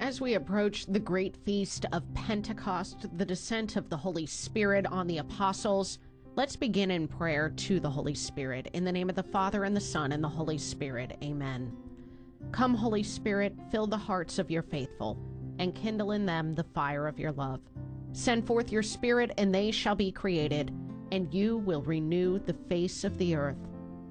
as we approach the great feast of Pentecost, the descent of the Holy Spirit on the apostles, let's begin in prayer to the Holy Spirit. In the name of the Father, and the Son, and the Holy Spirit. Amen. Come, Holy Spirit, fill the hearts of your faithful, and kindle in them the fire of your love. Send forth your Spirit, and they shall be created, and you will renew the face of the earth.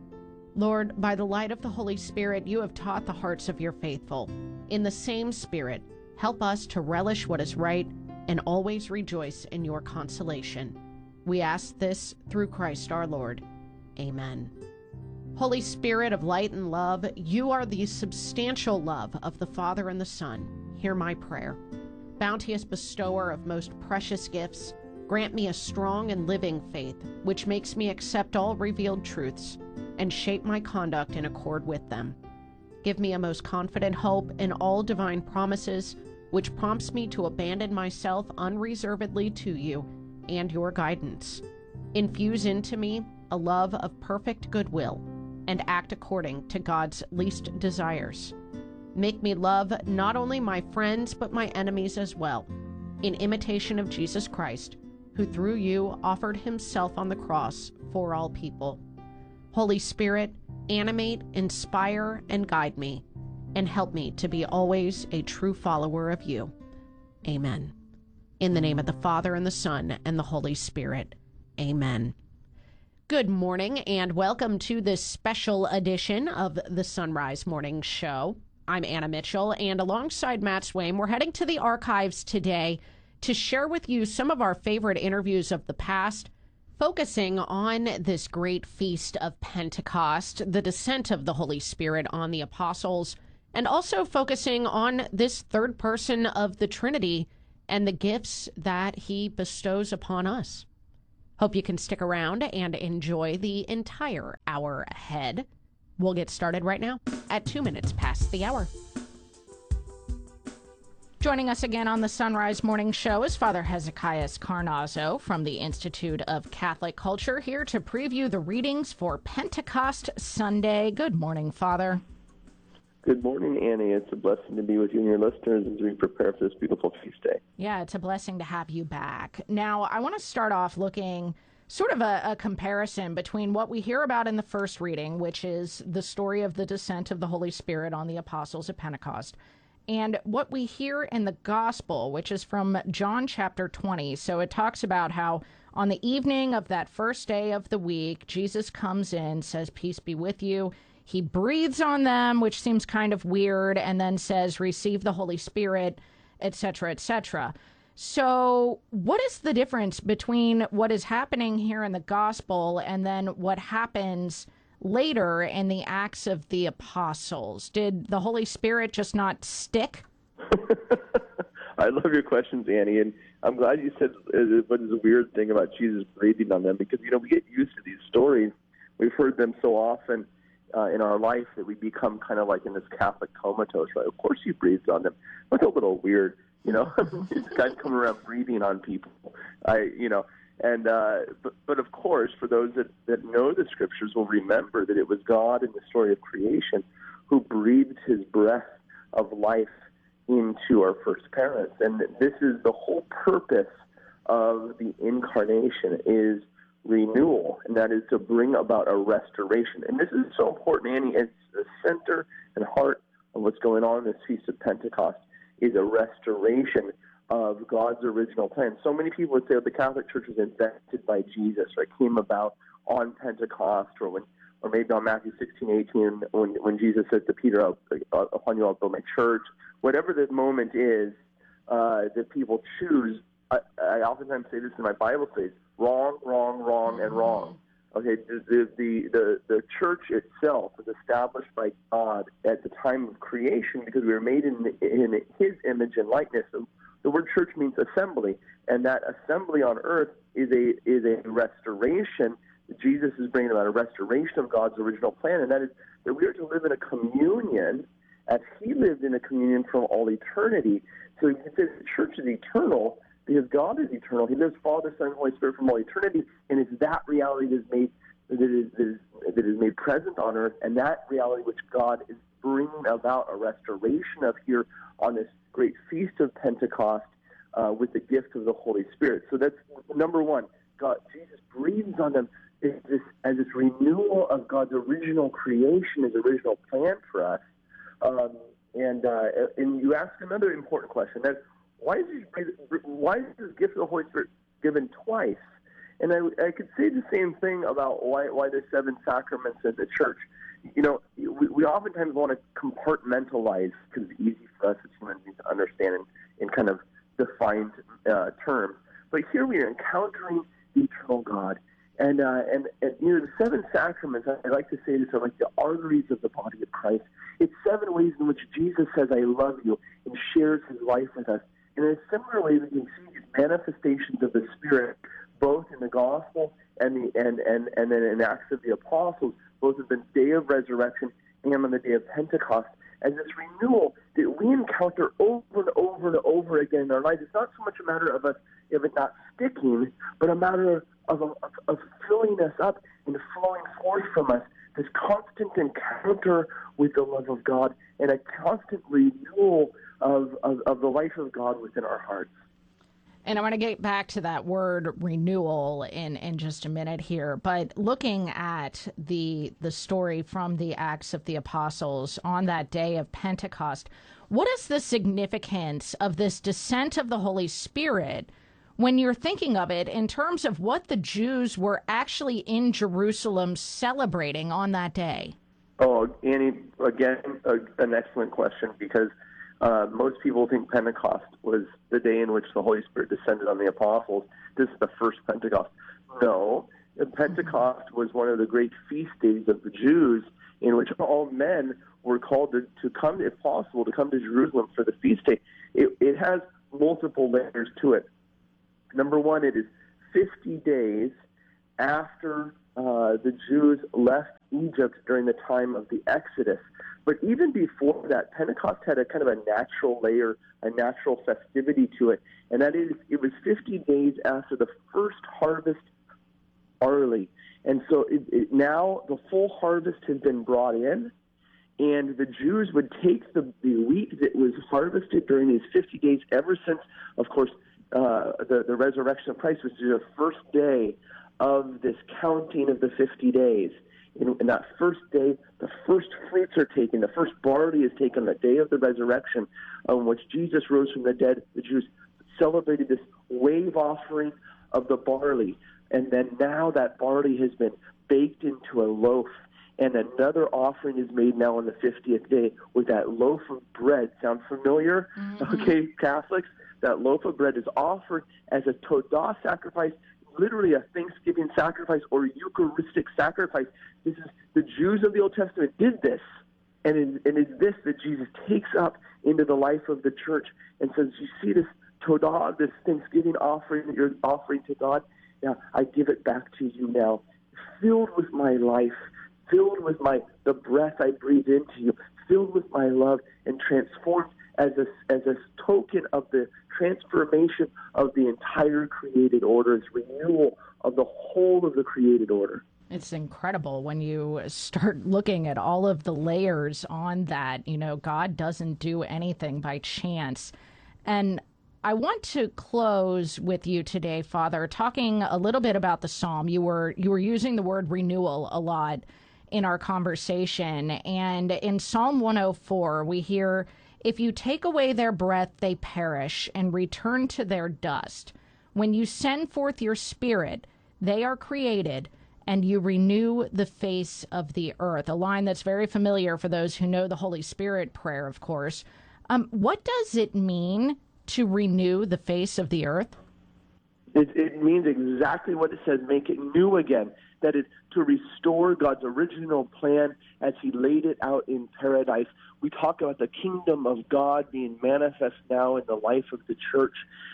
Lord, by the light of the Holy Spirit, you have taught the hearts of your faithful. In the same Spirit, help us to relish what is right and always rejoice in your consolation. We ask this through Christ our Lord. Amen. Holy Spirit of light and love, you are the substantial love of the Father and the Son. Hear my prayer. Bounteous bestower of most precious gifts, grant me a strong and living faith, which makes me accept all revealed truths and shape my conduct in accord with them. Give me a most confident hope in all divine promises, which prompts me to abandon myself unreservedly to you and your guidance. Infuse into me a love of perfect goodwill and act according to God's least desires. Make me love not only my friends, but my enemies as well, in imitation of Jesus Christ, who through you offered himself on the cross for all people. Holy Spirit, animate, inspire, and guide me, and help me to be always a true follower of you. Amen. In the name of the Father, and the Son, and the Holy Spirit. Amen. Good morning, and welcome to this special edition of the Sunrise Morning Show. I'm Anna Mitchell, and alongside Matt Swaim, we're heading to the archives today to share with you some of our favorite interviews of the past, focusing on this great feast of Pentecost, the descent of the Holy Spirit on the apostles, and also focusing on this third person of the Trinity and the gifts that he bestows upon us. Hope you can stick around and enjoy the entire hour ahead. We'll get started right now at 2 minutes past the hour. Joining us again on the Sunrise Morning Show is Father Hezekiah Carnazzo from the Institute of Catholic Culture, here to preview the readings for Pentecost Sunday. Good morning, Father. Good morning, Annie. It's a blessing to be with you and your listeners as we prepare for this beautiful feast day. Yeah, it's a blessing to have you back. Now, I want to start off looking sort of a comparison between what we hear about in the first reading, which is the story of the descent of the Holy Spirit on the apostles at Pentecost, and what we hear in the gospel, which is from John chapter 20. So it talks about how on the evening of that first day of the week, Jesus comes in, says, "Peace be with you." He breathes on them, which seems kind of weird, and then says, "Receive the Holy Spirit," etc., etc. So what is the difference between what is happening here in the gospel and then what happens later in the Acts of the Apostles? Did the Holy Spirit just not stick? I love your questions, Annie, and I'm glad you said what is a weird thing about Jesus breathing on them, because, we get used to these stories. We've heard them so often in our life that we become kind of like in this Catholic comatose, right? Of course he breathes on them. That's a little weird, This guy's coming around breathing on people, But of course, for those that know the Scriptures will remember that it was God in the story of creation who breathed his breath of life into our first parents. And this is the whole purpose of the incarnation, is renewal, and that is to bring about a restoration. And this is so important, Annie. It's the center and heart of what's going on in this Feast of Pentecost, is a restoration of God's original plan. So many people would say the Catholic Church was invented by Jesus, or came about on Pentecost, or maybe on Matthew 16:18, when Jesus said to Peter, "Upon you I'll build my church." Whatever the moment is that people choose, I oftentimes say this in my Bible studies: wrong, wrong, wrong, and wrong. Okay, the church itself was established by God at the time of creation because we were made in his image and likeness. So the word church means assembly, and that assembly on earth is a restoration. Jesus is bringing about a restoration of God's original plan, and that is that we are to live in a communion as he lived in a communion from all eternity. So you can say the church is eternal because God is eternal. He lives Father, Son, and Holy Spirit from all eternity, and it's that reality that is made present on earth, and that reality which God is bringing about a restoration of here on this great feast of Pentecost with the gift of the Holy Spirit. So that's number one. Jesus breathes on them as this renewal of God's original creation, His original plan for us. And you ask another important question: that why is this gift of the Holy Spirit given twice? And I could say the same thing about why there's 7 sacraments in the church. You know, we oftentimes want to compartmentalize because it's easy for us as human beings to understand in kind of defined terms. But here we are encountering the eternal God. And you know, the 7 sacraments, I like to say this, are like the arteries of the body of Christ. It's 7 ways in which Jesus says, I love you, and shares his life with us. And in a similar way, we can see these manifestations of the Spirit, both in the gospel and then in Acts of the Apostles, both of the day of resurrection and on the day of Pentecost, as this renewal that we encounter over and over and over again in our lives. It's not so much a matter of it not sticking, but a matter of filling us up and flowing forth from us, this constant encounter with the love of God and a constant renewal of the life of God within our hearts. And I want to get back to that word renewal in just a minute here. But looking at the story from the Acts of the Apostles on that day of Pentecost, what is the significance of this descent of the Holy Spirit when you're thinking of it in terms of what the Jews were actually in Jerusalem celebrating on that day? Oh, Annie, again, an excellent question, because most people think Pentecost was the day in which the Holy Spirit descended on the apostles. This is the first Pentecost. No, Pentecost was one of the great feast days of the Jews in which all men were called to come, if possible, to come to Jerusalem for the feast day. It has multiple layers to it. Number one, it is 50 days after the Jews left Egypt during the time of the Exodus. But even before that, Pentecost had a kind of a natural layer, a natural festivity to it, and that is, it was 50 days after the first harvest barley. And so now the full harvest has been brought in, and the Jews would take the wheat that was harvested during these 50 days ever since, of course, the resurrection of Christ was the first day of this counting of the 50 days. In that first day, the first fruits are taken, the first barley is taken, the day of the resurrection, on which Jesus rose from the dead. The Jews celebrated this wave offering of the barley, and then now that barley has been baked into a loaf, and another offering is made now on the 50th day with that loaf of bread. Sound familiar? Mm-hmm. Okay, Catholics? That loaf of bread is offered as a Todah sacrifice, literally a Thanksgiving sacrifice or Eucharistic sacrifice. This is the Jews of the Old Testament did this, and it's this that Jesus takes up into the life of the church and says, you see this Todah, this Thanksgiving offering that you're offering to God? Now, I give it back to you now, filled with my life, filled with the breath I breathe into you, filled with my love, and transformed as a token of the transformation of the entire created order, its renewal of the whole of the created order. It's incredible when you start looking at all of the layers on that. You know, God doesn't do anything by chance. And I want to close with you today, Father, talking a little bit about the Psalm. You were using the word renewal a lot in our conversation. And in Psalm 104, we hear, if you take away their breath, they perish and return to their dust. When you send forth your Spirit, they are created, and you renew the face of the earth. A line that's very familiar for those who know the Holy Spirit prayer, of course. What does it mean to renew the face of the earth? It means exactly what it says, make it new again. That is, to restore God's original plan as he laid it out in paradise. We talk about the kingdom of God being manifest now in the life of the church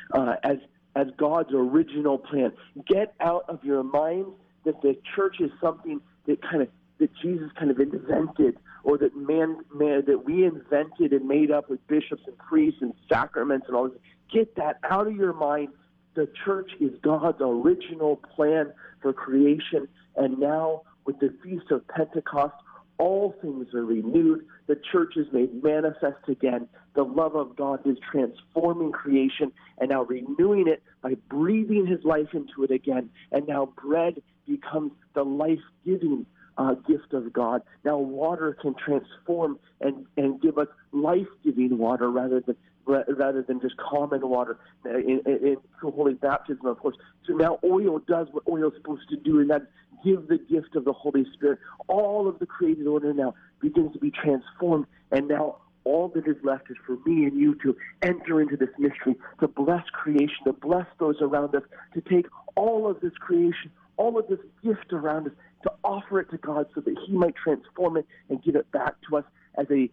as God's original plan. Get out of your mind that the church is something that Jesus kind of invented, or that that we invented and made up with bishops and priests and sacraments and all this. Get that out of your mind. The church is God's original plan for creation, and now with the Feast of Pentecost, all things are renewed. The church is made manifest again. The love of God is transforming creation and now renewing it by breathing his life into it again. And now bread becomes the life-giving gift of God. Now water can transform and give us life-giving water rather than just common water in holy baptism, of course. So now oil does what oil is supposed to do, and that's give the gift of the Holy Spirit. All of the created order now begins to be transformed, and now all that is left is for me and you to enter into this mystery, to bless creation, to bless those around us, to take all of this creation, all of this gift around us, to offer it to God so that he might transform it and give it back to us as an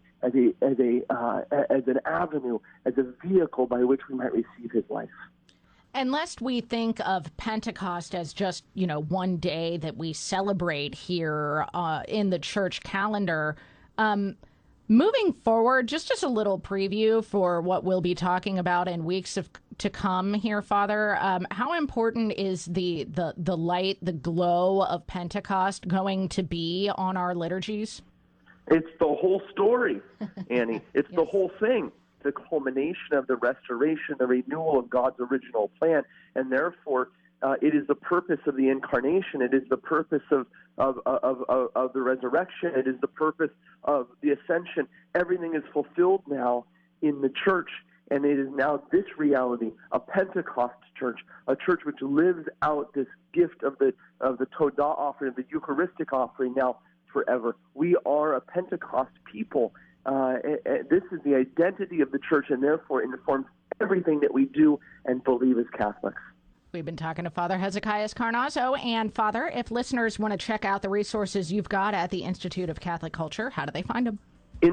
avenue, as a vehicle by which we might receive his life. And lest we think of Pentecost as just, one day that we celebrate here in the church calendar, moving forward, just as a little preview for what we'll be talking about in weeks to come here, Father, how important is the light, the glow of Pentecost going to be on our liturgies? It's the whole story, Annie. It's the whole thing. The culmination of the restoration, the renewal of God's original plan, and therefore it is the purpose of the incarnation. It is the purpose of the resurrection. It is the purpose of the ascension. Everything is fulfilled now in the church, and it is now this reality, a Pentecost church, a church which lives out this gift of the Todah offering, of the Eucharistic offering now forever. We are a Pentecost people. This is the identity of the church, and therefore it informs everything that we do and believe as Catholics. We've been talking to Father Hezekiah Carnazzo. And Father, if listeners want to check out the resources you've got at the Institute of Catholic Culture, how do they find them?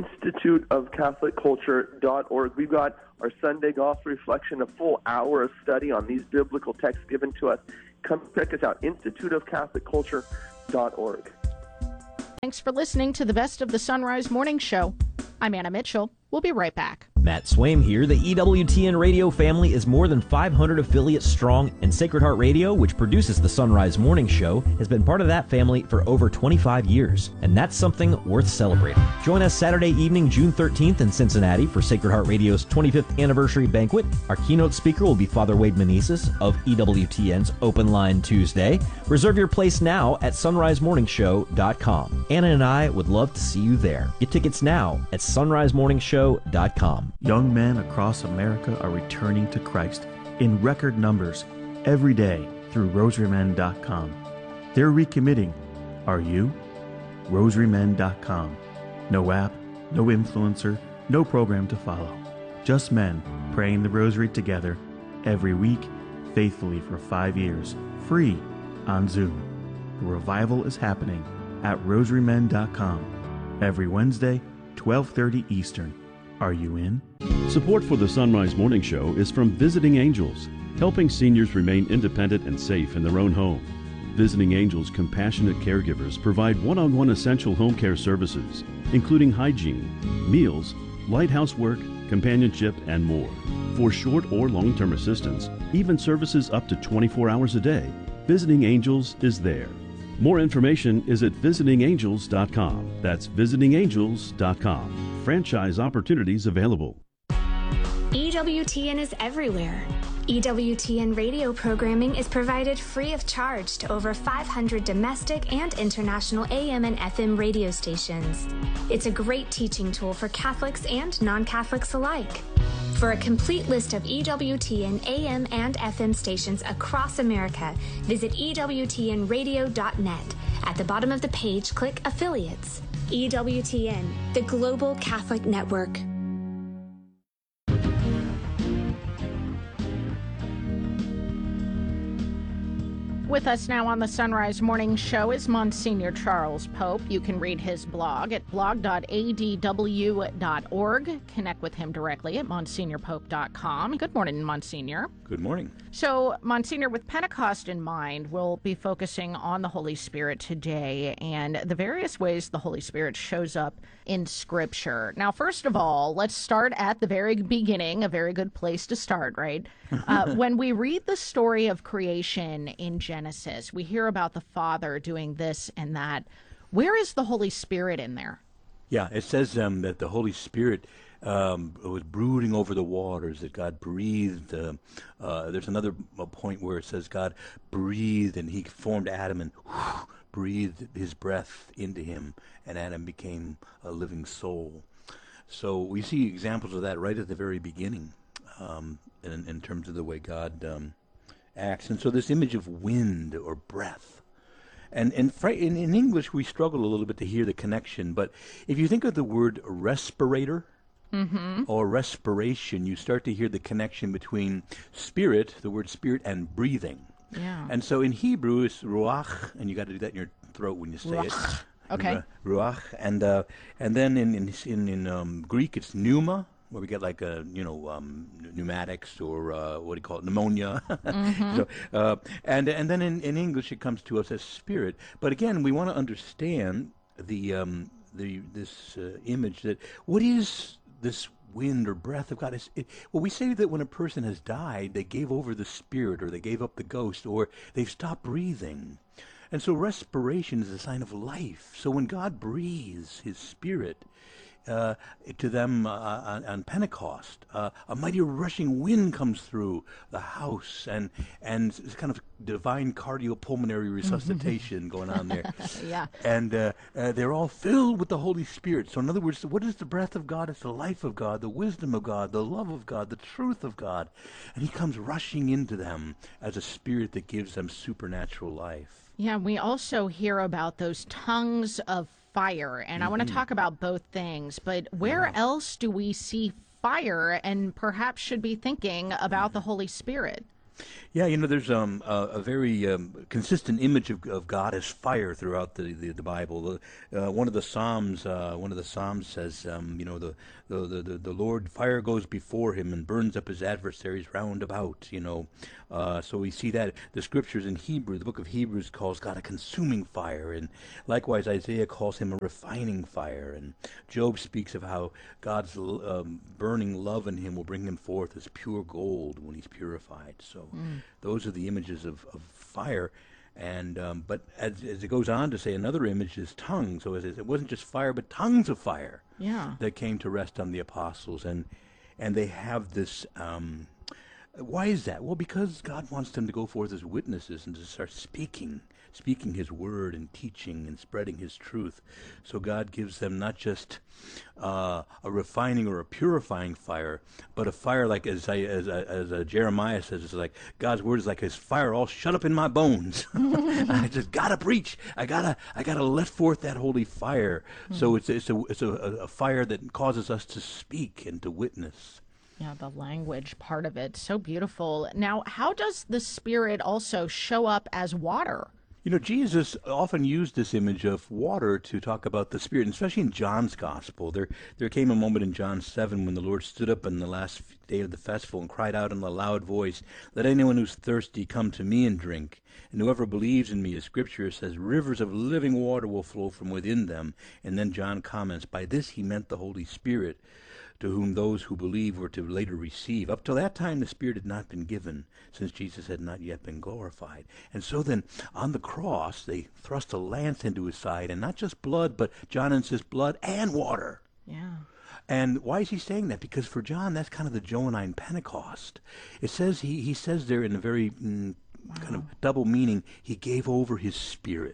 instituteofcatholicculture.org. We've got our Sunday Gospel Reflection, a full hour of study on these biblical texts given to us. Come check us out, instituteofcatholicculture.org. Thanks for listening to the Best of the Sunrise Morning Show. I'm Anna Mitchell. We'll be right back. Matt Swaim here. The EWTN radio family is more than 500 affiliates strong, and Sacred Heart Radio, which produces the Sunrise Morning Show, has been part of that family for over 25 years, and that's something worth celebrating. Join us Saturday evening, June 13th in Cincinnati for Sacred Heart Radio's 25th anniversary banquet. Our keynote speaker will be Father Wade Meneses of EWTN's Open Line Tuesday. Reserve your place now at sunrisemorningshow.com. Anna and I would love to see you there. Get tickets now at sunrisemorningshow.com. Young men across America are returning to Christ in record numbers every day through rosarymen.com. They're recommitting. Are you? rosarymen.com. No app, no influencer, no program to follow. Just men praying the rosary together every week, faithfully for 5 years, free on Zoom. The revival is happening at rosarymen.com every Wednesday, 12:30 Eastern. Are you in? Support for the Sunrise Morning Show is from Visiting Angels, helping seniors remain independent and safe in their own home. Visiting Angels compassionate caregivers provide one-on-one essential home care services, including hygiene, meals, light housework, companionship, and more. For short or long-term assistance, even services up to 24 hours a day, Visiting Angels is there. More information is at visitingangels.com. That's visitingangels.com. Franchise opportunities available. EWTN is everywhere. EWTN radio programming is provided free of charge to over 500 domestic and international AM and FM radio stations. It's a great teaching tool for Catholics and non-Catholics alike. For a complete list of EWTN AM and FM stations across America, visit EWTNradio.net. At the bottom of the page, click Affiliates. EWTN, the Global Catholic Network. With us now on the Sunrise Morning Show is Monsignor Charles Pope. You can read his blog at blog.adw.org. Connect with him directly at monsignorpope.com. Good morning, Monsignor. Good morning. So, Monsignor, with Pentecost in mind, we'll be focusing on the Holy Spirit today and the various ways the Holy Spirit shows up in Scripture. Now, first of all, let's start at the very beginning, a very good place to start, right? When we read the story of creation in Genesis, we hear about the Father doing this and that. Where is the Holy Spirit in there? Yeah, it says that the Holy Spirit was brooding over the waters, that God breathed. There's another point where it says God breathed and he formed Adam and breathed his breath into him, and Adam became a living soul. So we see examples of that right at the very beginning in terms of the way God acts. And so this image of wind or breath. And in English, we struggle a little bit to hear the connection. But if you think of the word respirator or respiration, you start to hear the connection between spirit, the word spirit, and breathing. Yeah. And so in Hebrew, it's ruach, and you got to do that in your throat when you say Ruach. it. Okay. Ruach, and then in Greek, it's pneuma, where we get like pneumatics or what do you call it, pneumonia. So, and then in English it comes to us as spirit. But again, we want to understand this image that what is this wind or breath of God? Well, we say that when a person has died, they gave over the spirit, or they gave up the ghost, or they've stopped breathing. And so respiration is a sign of life. So when God breathes his spirit to them on Pentecost, a mighty rushing wind comes through the house, and it's kind of divine cardiopulmonary resuscitation going on there. Yeah. And they're all filled with the Holy Spirit. So in other words, what is the breath of God? It's the life of God, the wisdom of God, the love of God, the truth of God. And he comes rushing into them as a spirit that gives them supernatural life. Yeah, we also hear about those tongues of fire, and I want to talk about both things, but where else do we see fire, and perhaps should be thinking about the Holy Spirit? Yeah, there's a very consistent image of God as fire throughout the Bible. One of the Psalms says, the Lord, fire goes before him and burns up his adversaries round about. So we see that the scriptures in Hebrew, the book of Hebrews calls God a consuming fire, and likewise Isaiah calls him a refining fire, and Job speaks of how God's burning love in him will bring him forth as pure gold when he's purified. So those are the images of fire. And but as it goes on to say, another image is tongues. So it wasn't just fire, but tongues of fire that came to rest on the apostles. And they have this... why is that? Well, because God wants them to go forth as witnesses and to start speaking his word and teaching and spreading his truth. So God gives them not just a refining or a purifying fire, but a fire like, as Jeremiah says, it's like God's word is like his fire all shut up in my bones. I just gotta preach. I gotta let forth that holy fire. So it's a fire that causes us to speak and to witness. Yeah, the language part of it, so beautiful. Now, how does the Spirit also show up as water? Jesus often used this image of water to talk about the Spirit, and especially in John's Gospel. There came a moment in John 7 when the Lord stood up on the last day of the festival and cried out in a loud voice, "Let anyone who's thirsty come to me and drink. And whoever believes in me," as Scripture says, "rivers of living water will flow from within them." And then John comments, by this he meant the Holy Spirit, to whom those who believe were to later receive. Up till that time, the Spirit had not been given, since Jesus had not yet been glorified. And so then, on the cross, they thrust a lance into his side, and not just blood, but John insists blood and water. Yeah. And why is he saying that? Because for John, that's kind of the Johannine Pentecost. It says, he says there in a very kind of double meaning, he gave over his Spirit.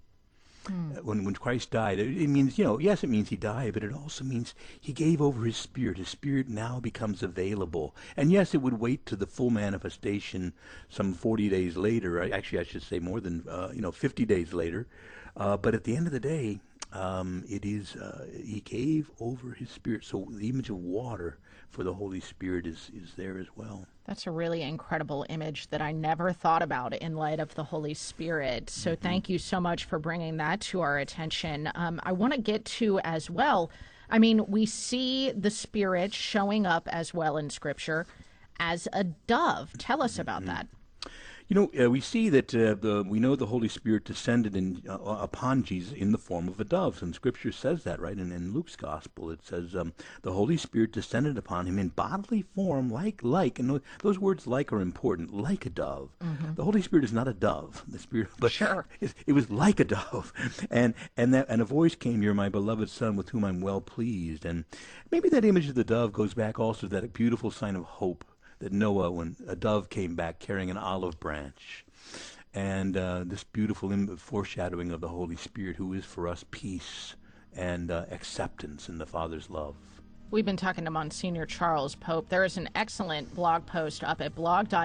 When Christ died, it means, yes, it means he died, but it also means he gave over his Spirit. His Spirit now becomes available. And yes, it would wait to the full manifestation some 40 days later. Actually, I should say more than, 50 days later. But at the end of the day, it is, he gave over his Spirit. So the image of water for the Holy Spirit is there as well. That's a really incredible image that I never thought about in light of the Holy Spirit. So thank you so much for bringing that to our attention. I want to get to as well, we see the Spirit showing up as well in Scripture as a dove. Tell us about that. We see that we know the Holy Spirit descended upon Jesus in the form of a dove, and Scripture says that, right? In Luke's Gospel, it says the Holy Spirit descended upon him in bodily form, and those words "like" are important, like a dove. Mm-hmm. The Holy Spirit is not a dove, the Spirit, but sure, it was like a dove, and a voice came, "You're my beloved Son, with whom I'm well pleased." And maybe that image of the dove goes back also to that beautiful sign of hope that Noah, when a dove came back carrying an olive branch, and this beautiful foreshadowing of the Holy Spirit, who is for us peace and acceptance in the Father's love. We've been talking to Monsignor Charles Pope. There is an excellent blog post up at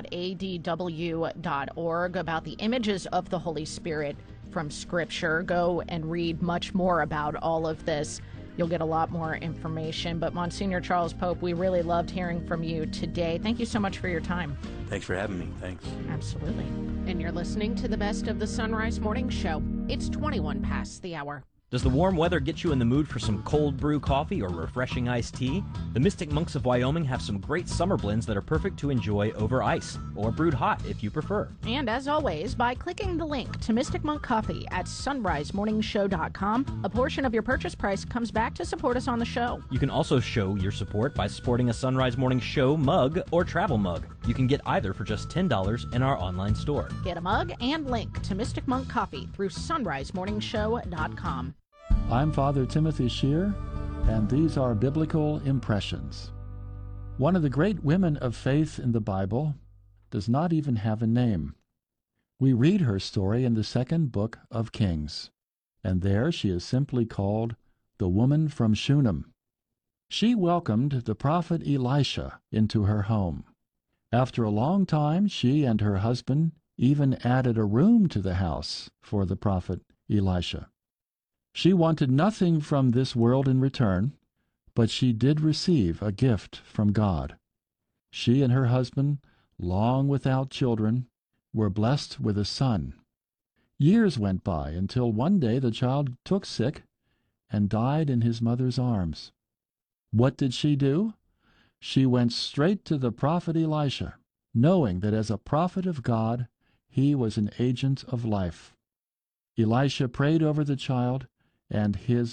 blog.adw.org about the images of the Holy Spirit from Scripture. Go and read much more about all of this. You'll get a lot more information. But Monsignor Charles Pope, we really loved hearing from you today. Thank you so much for your time. Thanks for having me. Thanks. Absolutely. And you're listening to the best of the Sunrise Morning Show. It's 21 past the hour. Does the warm weather get you in the mood for some cold brew coffee or refreshing iced tea? The Mystic Monks of Wyoming have some great summer blends that are perfect to enjoy over ice, or brewed hot if you prefer. And as always, by clicking the link to Mystic Monk Coffee at sunrisemorningshow.com, a portion of your purchase price comes back to support us on the show. You can also show your support by supporting a Sunrise Morning Show mug or travel mug. You can get either for just $10 in our online store. Get a mug and link to Mystic Monk Coffee through sunrisemorningshow.com. I'm Father Timothy Shear, and these are Biblical Impressions. One of the great women of faith in the Bible does not even have a name. We read her story in the second book of Kings, and there she is simply called the woman from Shunem. She welcomed the prophet Elisha into her home. After a long time, she and her husband even added a room to the house for the prophet Elisha. She wanted nothing from this world in return, but she did receive a gift from God. She and her husband, long without children, were blessed with a son. Years went by until one day the child took sick and died in his mother's arms. What did she do? She went straight to the prophet Elisha, knowing that as a prophet of God, he was an agent of life. Elisha prayed over the child, and his